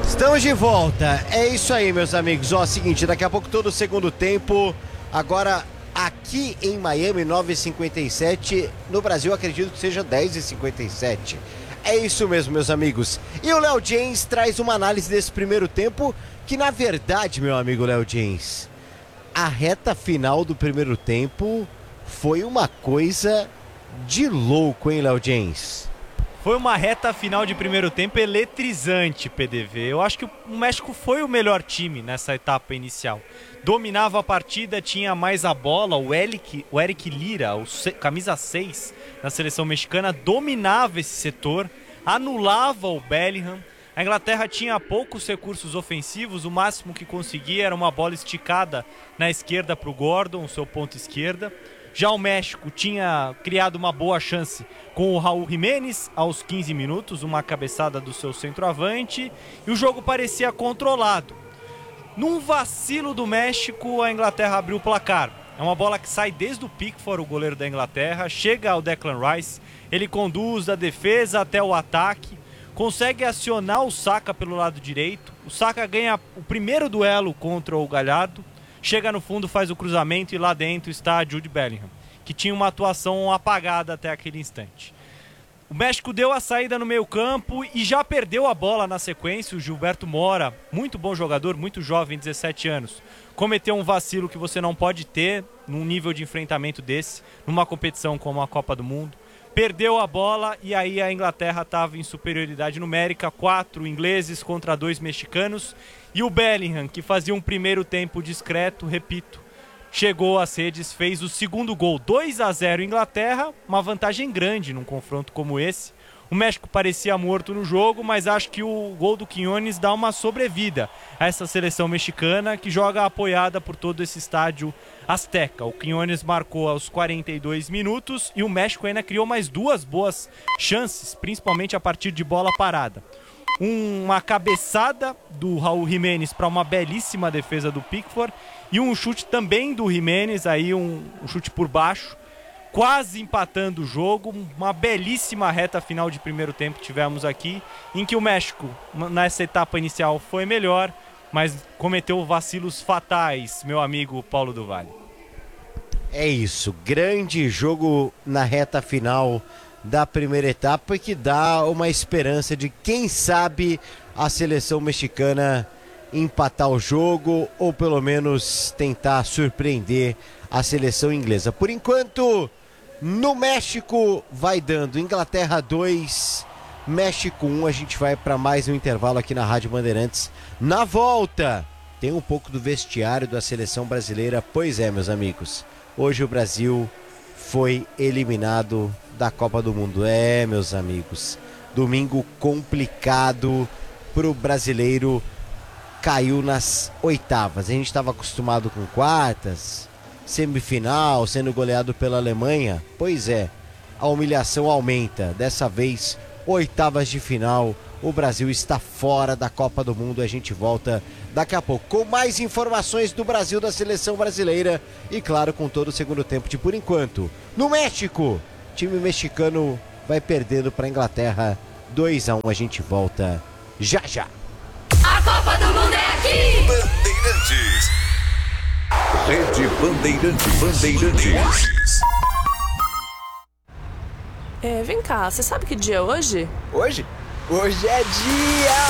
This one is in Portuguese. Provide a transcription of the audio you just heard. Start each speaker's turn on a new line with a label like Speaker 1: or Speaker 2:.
Speaker 1: Estamos de volta, é isso aí, meus amigos. Ó, seguinte, daqui a pouco todo o segundo tempo, agora aqui em Miami, 9h57, no Brasil acredito que seja 10h57. É isso mesmo, meus amigos. E o Léo James traz uma análise desse primeiro tempo, que na verdade, meu amigo Léo James, a reta final do primeiro tempo foi uma coisa de louco, hein, Léo James?
Speaker 2: Foi uma reta final de primeiro tempo eletrizante, PDV. Eu acho que o México foi o melhor time nessa etapa inicial. Dominava a partida, tinha mais a bola. O Eric Lira, camisa 6 na seleção mexicana, dominava esse setor, anulava o Bellingham. A Inglaterra tinha poucos recursos ofensivos, o máximo que conseguia era uma bola esticada na esquerda para o Gordon, o seu ponto esquerda. Já o México tinha criado uma boa chance com o Raúl Jiménez aos 15 minutos, uma cabeçada do seu centroavante, e o jogo parecia controlado. Num vacilo do México, a Inglaterra abriu o placar. É uma bola que sai desde o Pickford, o goleiro da Inglaterra, chega ao Declan Rice, ele conduz da defesa até o ataque, consegue acionar o Saka pelo lado direito, o Saka ganha o primeiro duelo contra o Gallardo, chega no fundo, faz o cruzamento e lá dentro está Jude Bellingham, que tinha uma atuação apagada até aquele instante. O México deu a saída no meio campo e já perdeu a bola na sequência. O Gilberto Mora, muito bom jogador, muito jovem, 17 anos, cometeu um vacilo que você não pode ter num nível de enfrentamento desse, numa competição como a Copa do Mundo. Perdeu a bola e aí a Inglaterra estava em superioridade numérica, 4 ingleses contra 2 mexicanos. E o Bellingham, que fazia um primeiro tempo discreto, repito, chegou às redes, fez o segundo gol, 2-0 Inglaterra, uma vantagem grande num confronto como esse. O México parecia morto no jogo, mas acho que o gol do Quiñones dá uma sobrevida a essa seleção mexicana que joga apoiada por todo esse estádio azteca. O Quiñones marcou aos 42 minutos e o México ainda criou mais 2 boas chances, principalmente a partir de bola parada. Uma cabeçada do Raúl Jiménez para uma belíssima defesa do Pickford e um chute também do Jiménez, aí um chute por baixo, quase empatando o jogo. Uma belíssima reta final de primeiro tempo tivemos aqui, em que o México, nessa etapa inicial, foi melhor, mas cometeu vacilos fatais, meu amigo Paulo do Vale.
Speaker 1: É isso, grande jogo na reta final da primeira etapa, que dá uma esperança de, quem sabe, a seleção mexicana empatar o jogo ou pelo menos tentar surpreender a seleção inglesa. Por enquanto, no México vai dando Inglaterra 2, México 1. A gente vai para mais um intervalo aqui na Rádio Bandeirantes. Na volta, tem um pouco do vestiário da seleção brasileira. Pois é, meus amigos, hoje o Brasil foi eliminado da Copa do Mundo. É, meus amigos, domingo complicado pro brasileiro, caiu nas oitavas. A gente estava acostumado com quartas, semifinal, sendo goleado pela Alemanha. Pois é, a humilhação aumenta. Dessa vez, oitavas de final, o Brasil está fora da Copa do Mundo. A gente volta daqui a pouco com mais informações do Brasil, da seleção brasileira e, claro, com todo o segundo tempo de por enquanto. No México, time mexicano vai perdendo para a Inglaterra 2-1. A gente volta já já.
Speaker 3: A Copa do Mundo é aqui!
Speaker 4: Bandeirantes. Rede Bandeirantes.
Speaker 5: Vem cá, você sabe que dia é hoje?
Speaker 6: Hoje? Hoje é dia